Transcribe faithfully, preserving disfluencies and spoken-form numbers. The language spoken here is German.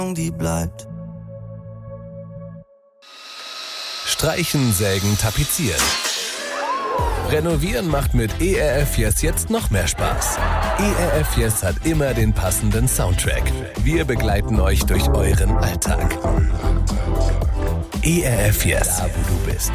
die bleibt. Streichen, sägen, tapezieren. Renovieren macht mit E R F Yes jetzt noch mehr Spaß. E R F Yes hat immer den passenden Soundtrack. Wir begleiten euch durch euren Alltag. E R F Yes, da wo du bist.